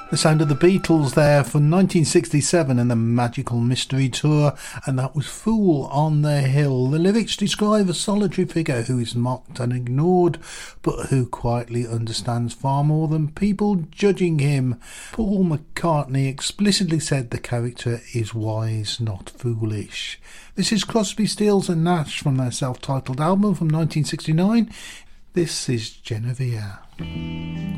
The sound of the Beatles there from 1967 and the Magical Mystery Tour, and that was Fool on the Hill. The lyrics describe a solitary figure who is mocked and ignored, but who quietly understands far more than people judging him. Paul McCartney explicitly said the character is wise, not foolish. This is Crosby, Stills and Nash from their self-titled album from 1969. This is Genevieve.